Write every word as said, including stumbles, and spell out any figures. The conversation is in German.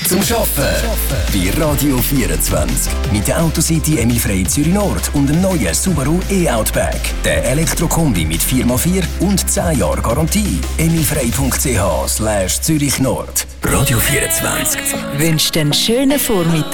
zum Arbeiten. Bei Radio vierundzwanzig. Mit der Autocity Emil Frey Zürich Nord und dem neuen Subaru E-Outback. Der Elektrokombi mit vier mal vier und zehn Jahre Garantie. emilfrey punkt c h slash Zürich Nord. Radio vierundzwanzig. Wünscht einen schönen Vormittag